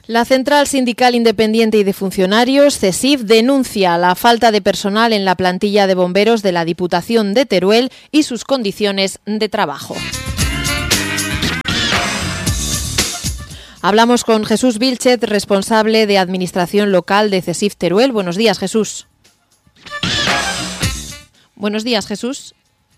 La Central Sindical Independiente y de Funcionarios, CESIF, denuncia la falta de personal en la plantilla de bomberos de la Diputación de Teruel y sus condiciones de trabajo. Hablamos con Jesús Vilchez, responsable de Administración Local de CESIF Teruel. Buenos días, Jesús. Buenos días, Jesús.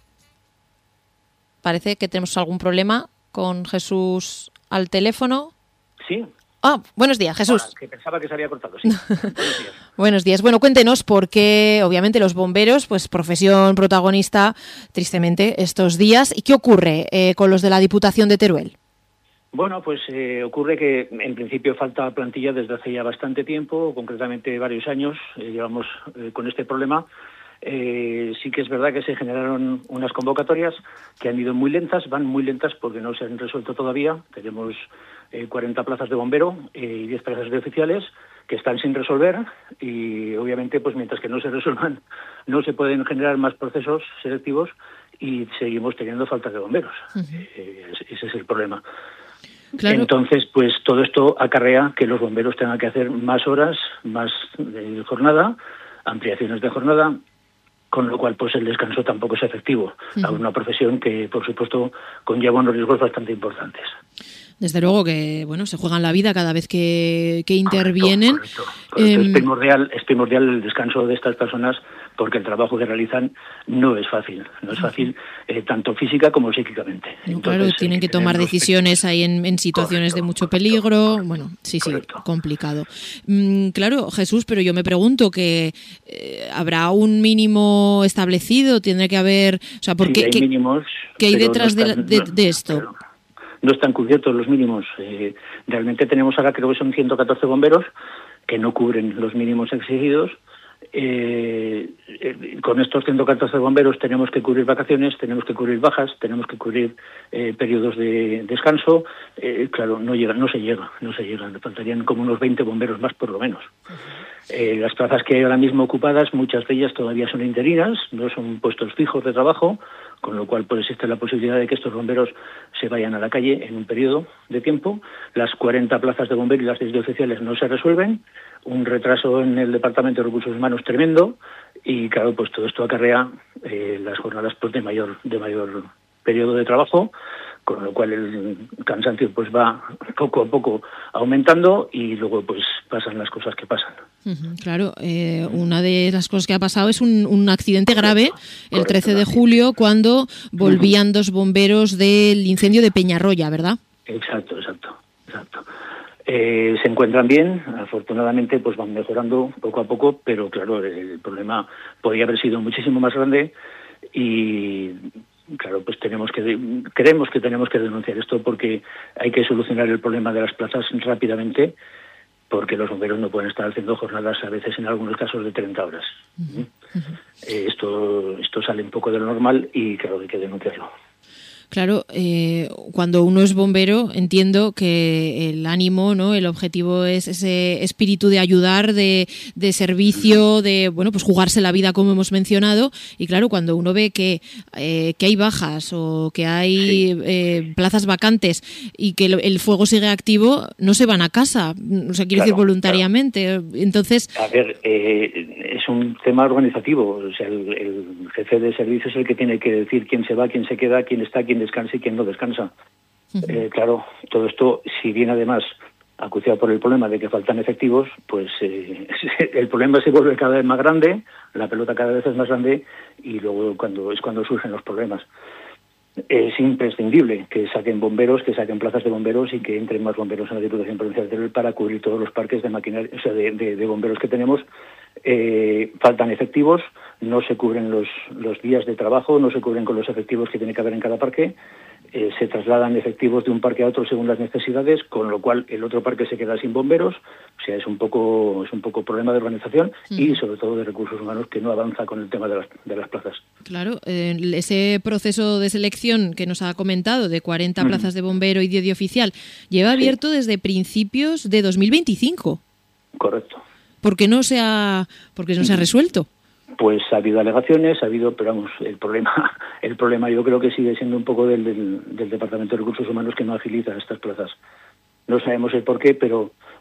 Parece que tenemos algún problema con Jesús al teléfono. Sí. Buenos días, Jesús. Hola, que pensaba que se había cortado, sí. Buenos días. Buenos días. Bueno, cuéntenos por qué, obviamente, los bomberos, pues profesión protagonista, tristemente, estos días. ¿Y qué ocurre con los de la Diputación de Teruel? Bueno, pues ocurre que en principio falta plantilla desde hace ya bastante tiempo, concretamente varios años, llevamos con este problema. Sí que es verdad que se generaron unas convocatorias que han ido muy lentas, van muy lentas porque no se han resuelto todavía. Tenemos 40 plazas de bombero y 10 plazas de oficiales que están sin resolver y obviamente pues mientras que no se resuelvan no se pueden generar más procesos selectivos y seguimos teniendo falta de bomberos. Ese es el problema. Claro. Entonces, pues todo esto acarrea que los bomberos tengan que hacer más horas, más de jornada, ampliaciones de jornada, con lo cual pues el descanso tampoco es efectivo a una profesión que, por supuesto, conlleva unos riesgos bastante importantes. Desde luego que bueno se juegan la vida cada vez que intervienen. Correcto. Es primordial el descanso de estas personas porque el trabajo que realizan no es fácil tanto física como psíquicamente. Entonces, claro, tienen que tomar decisiones ahí en situaciones de mucho peligro. Bueno, sí, complicado. Claro, Jesús, pero yo me pregunto que ¿habrá un mínimo establecido? ¿Tendrá que haber, o sea, por qué? Hay mínimos, ¿qué hay detrás de esto? Pero no están cubiertos los mínimos. Realmente tenemos ahora, creo que son 114 bomberos que no cubren los mínimos exigidos. Con estos 114 bomberos tenemos que cubrir vacaciones, tenemos que cubrir bajas, tenemos que cubrir periodos de descanso. Claro, no se llega. Le faltarían como unos 20 bomberos más por lo menos. Las plazas que hay ahora mismo ocupadas, muchas de ellas todavía son interinas, no son puestos fijos de trabajo, con lo cual pues existe la posibilidad de que estos bomberos se vayan a la calle en un periodo de tiempo. Las 40 plazas de bomberos y las 10 de oficiales no se resuelven, un retraso en el Departamento de Recursos Humanos tremendo y claro, pues todo esto acarrea las jornadas pues de mayor periodo de trabajo, con lo cual el cansancio pues va poco a poco aumentando y luego pues pasan las cosas que pasan. Claro, una de las cosas que ha pasado es un accidente grave el 13 de julio cuando volvían dos bomberos del incendio de Peñarroya, ¿verdad? Exacto. Se encuentran bien, afortunadamente pues van mejorando poco a poco, pero claro, el problema podría haber sido muchísimo más grande y claro, pues creemos que tenemos que denunciar esto porque hay que solucionar el problema de las plazas rápidamente porque los bomberos no pueden estar haciendo jornadas a veces en algunos casos de 30 horas. Esto sale un poco de lo normal y claro, hay que denunciarlo. Claro, cuando uno es bombero entiendo que el ánimo, ¿no? El objetivo es ese espíritu de ayudar, de servicio, de pues jugarse la vida como hemos mencionado y claro, cuando uno ve que hay bajas o que hay plazas vacantes y que el fuego sigue activo, no se van a casa, o sea, quiero decir voluntariamente. Entonces, a ver, es un tema organizativo, o sea, el jefe de servicio es el que tiene que decir quién se va, quién se queda, quién está, quién descansa y quién no descansa. Claro, todo esto, si bien además acuciado por el problema de que faltan efectivos, pues el problema se vuelve cada vez más grande, la pelota cada vez es más grande y luego cuando surgen los problemas. Es imprescindible que saquen plazas de bomberos y que entren más bomberos en la Diputación Provincial de Teruel para cubrir todos los parques de maquinaria, o sea, de bomberos que tenemos. Faltan efectivos, no se cubren los días de trabajo, no se cubren con los efectivos que tiene que haber en cada parque, se trasladan efectivos de un parque a otro según las necesidades, con lo cual el otro parque se queda sin bomberos, o sea, es un poco problema de organización y sobre todo de recursos humanos que no avanza con el tema de las plazas. Claro, ese proceso de selección que nos ha comentado de 40 plazas de bombero y 10 de oficial lleva abierto desde principios de 2025. Correcto. ¿Por qué no se ha resuelto? Pues ha habido alegaciones, pero vamos, el problema yo creo que sigue siendo un poco del Departamento de Recursos Humanos que no agiliza estas plazas. No sabemos el por qué, pero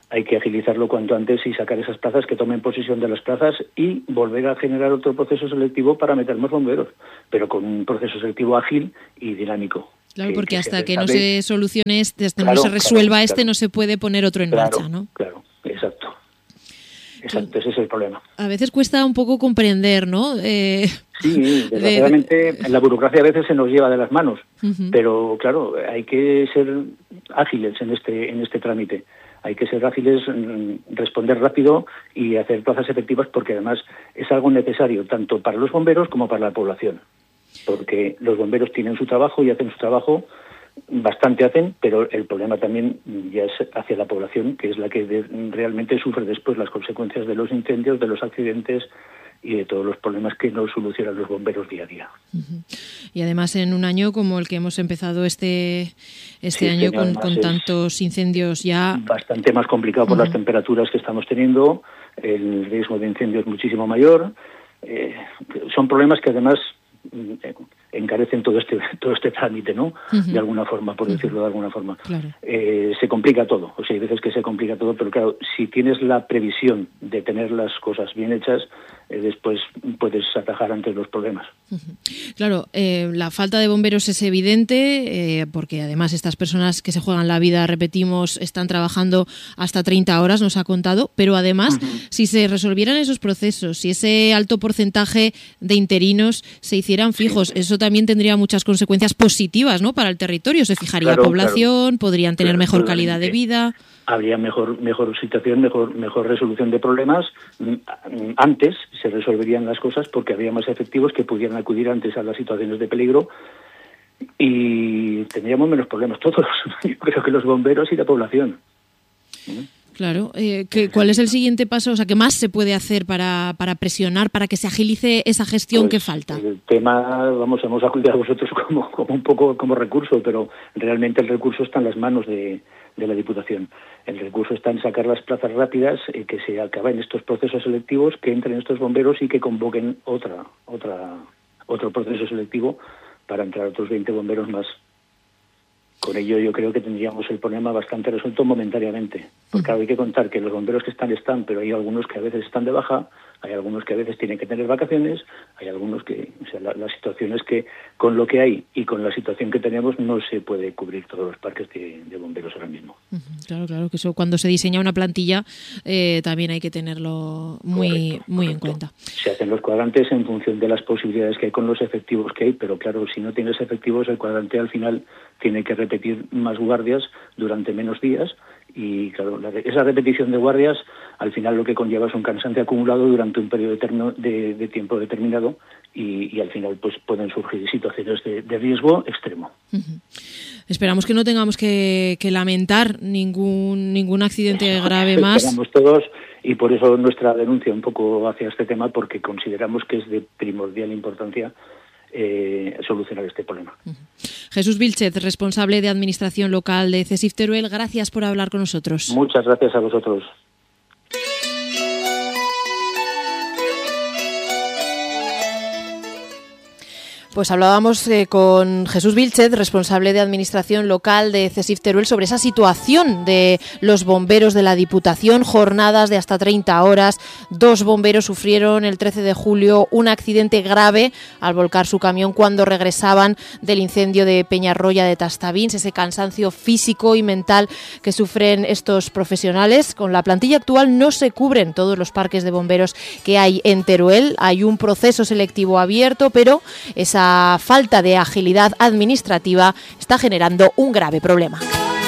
hay que agilizarlo cuanto antes y sacar esas plazas, que tomen posesión de las plazas y volver a generar otro proceso selectivo para meter más bomberos, pero con un proceso selectivo ágil y dinámico. Claro, porque hasta que no se solucione no se resuelva no se puede poner otro en marcha, ¿no? Claro, exacto. Exacto, ese es el problema. A veces cuesta un poco comprender, ¿no? Sí, desgraciadamente la burocracia a veces se nos lleva de las manos, pero claro, hay que ser ágiles en este trámite. Hay que ser ágiles, responder rápido y hacer plazas efectivas, porque además es algo necesario tanto para los bomberos como para la población. Porque los bomberos tienen su trabajo y hacen su trabajo, bastante hacen, pero el problema también ya es hacia la población, que es la que realmente sufre después las consecuencias de los incendios, de los accidentes y de todos los problemas que no solucionan los bomberos día a día. Y además en un año como el que hemos empezado este año con tantos incendios ya... Bastante más complicado por las temperaturas que estamos teniendo, el riesgo de incendio es muchísimo mayor, son problemas que además encarecen todo este trámite, ¿no? De alguna forma, por decirlo de alguna forma. Claro. Se complica todo, o sea, hay veces que se complica todo, pero claro, si tienes la previsión de tener las cosas bien hechas, después puedes atajar antes los problemas. Claro, la falta de bomberos es evidente, porque además estas personas que se juegan la vida, repetimos, están trabajando hasta 30 horas, nos ha contado, pero además, si se resolvieran esos procesos, si ese alto porcentaje de interinos se hicieran fijos, eso también tendría muchas consecuencias positivas, ¿no?, para el territorio. Se fijaría población, podrían tener mejor calidad de vida. Habría mejor situación, mejor resolución de problemas. Antes se resolverían las cosas porque habría más efectivos que pudieran acudir antes a las situaciones de peligro y tendríamos menos problemas todos. Yo creo que los bomberos y la población. Claro. ¿Cuál es el siguiente paso? O sea, ¿qué más se puede hacer para presionar, para que se agilice esa gestión que falta? El tema, hemos acudido a vosotros como un poco como recurso, pero realmente el recurso está en las manos de la Diputación. El recurso está en sacar las plazas rápidas, que se acaben estos procesos selectivos, que entren estos bomberos y que convoquen otro proceso selectivo para entrar otros 20 bomberos más. Con ello yo creo que tendríamos el problema bastante resuelto momentáneamente. Porque hay que contar que los bomberos que están, pero hay algunos que a veces están de baja, hay algunos que a veces tienen que tener vacaciones, hay algunos que, o sea, la situación es que con lo que hay y con la situación que tenemos no se puede cubrir todos los parques de bomberos ahora mismo. Claro, que eso cuando se diseña una plantilla también hay que tenerlo muy en cuenta. Se hacen los cuadrantes en función de las posibilidades que hay con los efectivos que hay, pero claro, si no tienes efectivos, el cuadrante al final tiene que repetir más guardias durante menos días y claro, esa repetición de guardias al final lo que conlleva es un cansancio acumulado durante un periodo de tiempo determinado y al final pues pueden surgir situaciones de riesgo extremo. Esperamos que no tengamos que lamentar ningún accidente grave más. Esperamos todos y por eso nuestra denuncia un poco hacia este tema, porque consideramos que es de primordial importancia solucionar este problema. Jesús Vilchez, responsable de Administración Local de CESIF Teruel, gracias por hablar con nosotros. Muchas gracias a vosotros. Pues hablábamos con Jesús Vilchez, responsable de Administración Local de CESIF Teruel, sobre esa situación de los bomberos de la Diputación, jornadas de hasta 30 horas. 2 bomberos sufrieron el 13 de julio un accidente grave al volcar su camión cuando regresaban del incendio de Peñarroya de Tastavins, ese cansancio físico y mental que sufren estos profesionales. Con la plantilla actual no se cubren todos los parques de bomberos que hay en Teruel. Hay un proceso selectivo abierto, pero esa falta de agilidad administrativa está generando un grave problema.